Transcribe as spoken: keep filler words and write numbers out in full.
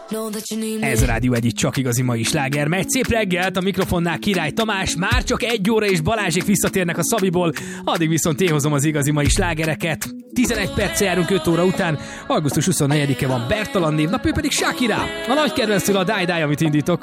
Ez a Rádió egy csak igazi mai sláger. Megy szép reggelt, a mikrofonnál Király Tamás, már csak egy óra és Balázsék visszatérnek a Szabiból, addig viszont én hozom az igazi mai slágereket. tizenegy perccel járunk öt óra után, augusztus huszonnegyedike van Bertalan névnap, ő pedig Shakira. A nagy kedvenctől a Die Die, amit indítok.